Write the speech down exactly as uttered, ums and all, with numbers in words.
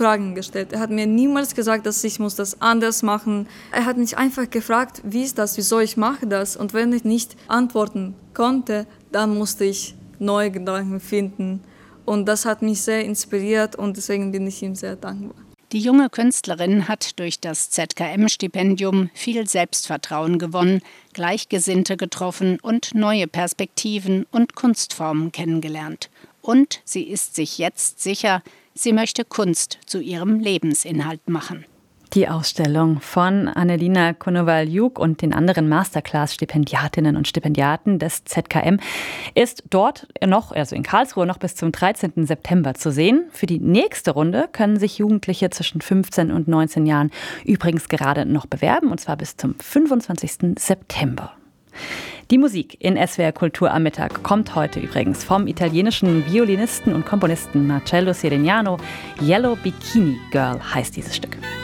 Fragen gestellt. Er hat mir niemals gesagt, dass ich muss das anders machen. Er hat mich einfach gefragt, wie ist das, wieso ich mache das. Und wenn ich nicht antworten konnte, dann musste ich neue Gedanken finden. Und das hat mich sehr inspiriert und deswegen bin ich ihm sehr dankbar. Die junge Künstlerin hat durch das Z K M-Stipendium viel Selbstvertrauen gewonnen, Gleichgesinnte getroffen und neue Perspektiven und Kunstformen kennengelernt. Und sie ist sich jetzt sicher, sie möchte Kunst zu ihrem Lebensinhalt machen. Die Ausstellung von Annelina Konovaljuk und den anderen Masterclass-Stipendiatinnen und Stipendiaten des Z K M ist dort noch, also in Karlsruhe, noch bis zum dreizehnten September zu sehen. Für die nächste Runde können sich Jugendliche zwischen fünfzehn und neunzehn Jahren übrigens gerade noch bewerben, und zwar bis zum fünfundzwanzigsten September. Die Musik in S W R Kultur am Mittag kommt heute übrigens vom italienischen Violinisten und Komponisten Marcello Serignano. Yellow Bikini Girl heißt dieses Stück.